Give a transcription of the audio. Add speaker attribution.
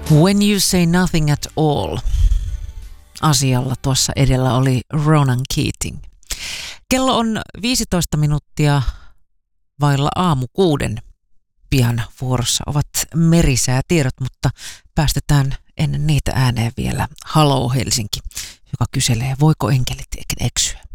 Speaker 1: When You Say Nothing at All. Asialla tuossa edellä oli Ronan Keating. Kello on 15 minuuttia vailla aamu 6. Pian vuorossa ovat merisäätiedot, mutta päästetään ennen niitä ääneen vielä Hello Helsinki, joka kyselee, voiko enkelit eksyä.